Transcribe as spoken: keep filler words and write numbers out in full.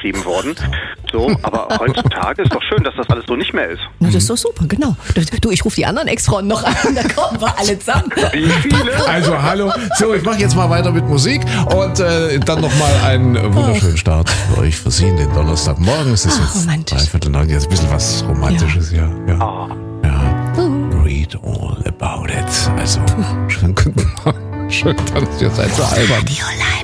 getrieben worden. So, aber heutzutage ist doch schön, dass das alles so nicht mehr ist. Na, das ist doch super, genau. Du, ich rufe die anderen Ex-Frauen noch an, da kommen wir alle zusammen. Wie viele? Also hallo. So, ich mache jetzt mal weiter mit Musik und äh, dann nochmal einen wunderschönen Start für euch für Sie in den Donnerstagmorgen. Es ist Ach, jetzt romantisch. dreiviertel neun, jetzt ein bisschen was Romantisches hier. Ja. Ah. Ja. Read all about it. Also, schönen guten Morgen. Schön, dass ihr seid so albern. Radio